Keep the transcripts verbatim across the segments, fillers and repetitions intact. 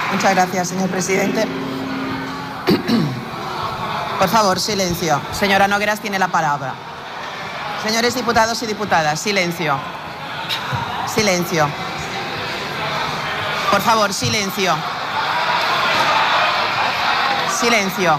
Muchas gracias, señor presidente. Por favor, silencio. Señora Nogueras tiene la palabra. Señores diputados y diputadas, silencio. Silencio. Por favor, silencio. Silencio.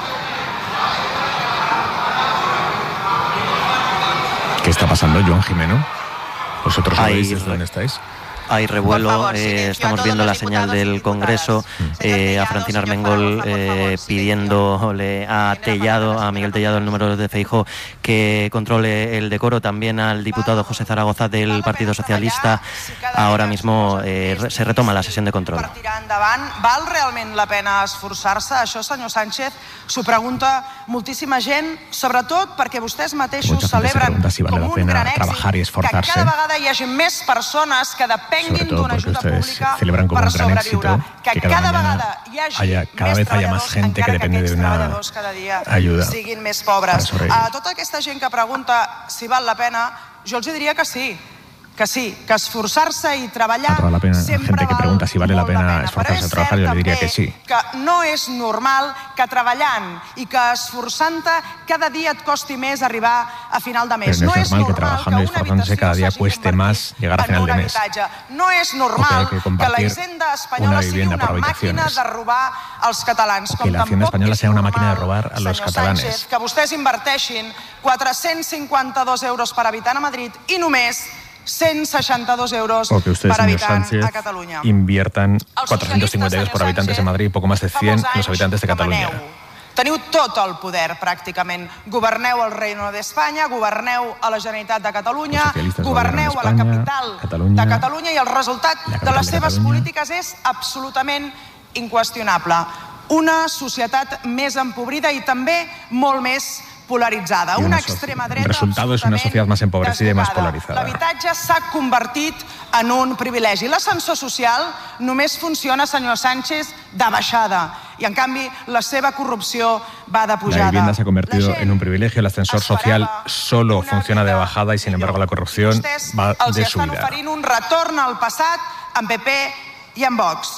¿Qué está pasando, Joan Jimeno? ¿Vosotros sabéis Hay, desde dónde estáis? Hay revuelo, favor, eh, estamos viendo la señal del Congreso, eh, a Francina Armengol eh, pidiéndole a Tellado, a Miguel Tellado, el número de Feijóo, que controle el decoro, también al diputado José Zaragoza del Partido Socialista. Ahora mismo eh, se retoma la sesión de control. Per tirar endavant, val realment la pena esforçar-se? Això, senyor Sánchez, s'ho pregunta moltíssima gent, sobretot perquè vostès mateixos celebren si vale com la un pena gran trabajar y èxit que esforzarse. cada vegada hi hagi més persones que depenguin d'una ajuda pública celebran como per un gran sobreviure. éxito Que que cada cada vegada hi hagi haya, cada més vez haya más treballadors, gente que encara depende de aquests una treballadors cada dia ayuda siguin més pobres. para sobrevivir. A tota aquesta gent que pregunta si val la pena, jo els diria que sí. Que sí, que esforçar-se i treballar a toda la pena, sempre gente que val pregunta si vale la molt la pena pena. Però esforzarse és a trabajar, cert yo le diría també que sí. que no és normal que treballant i que esforçant-te cada dia et costi més arribar a final de mes. Pero no es és normal que normal trabajando y una esforzándose cada día habitació cueste s'hagi más llegar a convertit final de en un mes. habitatge. No és O normal que hay que que la compartir Hisenda una espanyola sigui vivienda una por màquina habitaciones. de robar als catalans. O que Com la Hacienda tampoc española és sea una normal, máquina de robar a los senyor catalanes. Sánchez, que vostès inverteixin quatre-cents cinquanta-dos euros per habitant a Madrid i només cent seixanta-dos euros O que ustedes, per señor habitant Sánchez, a Catalunya. inviertan Els cuatrocientos cincuenta euros por habitantes en Madrid y poco más de cien en los habitantes de Cataluña. Teniu tot el poder, pràcticament. Governeu al Reino d'Espanya, governeu a la Generalitat de Catalunya, governeu a la capital Catalunya, de Catalunya i el resultat de les seves Catalunya. polítiques és absolutament inqüestionable. Una societat més empobrida i també molt més polaritzada. Una Una so- extrema el dreta resultado es una sociedad más empobrecida y más polarizada. L'habitatge s'ha convertit en un privilegi. L'ascensor social només funciona, senyor Sánchez, de baixada. I, en canvi, la seva corrupció va de La pujada. vivienda se ha convertido La gent en un privilegio, el ascensor social esperava solo una funciona de vida bajada y, sin embargo, la corrupción Vostès va els de estan subida. oferint un retorn al passat amb P P i amb Vox.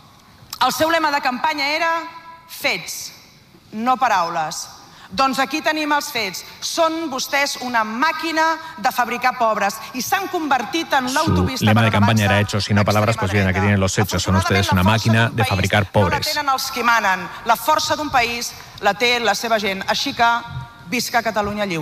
El seu lema de campanya era fets, no paraules. Doncs aquí tenim els fets. Són vostès una màquina de fabricar pobres i s'han convertit en Su l'autopista lema per de campaña era avançar hechos y no palabras, pues bien, aquí tienen los hechos. Son ustedes una máquina de fabricar pobres. No la tenen els qui manen. La força d'un país la té la seva gent. Així que visca Catalunya lliure.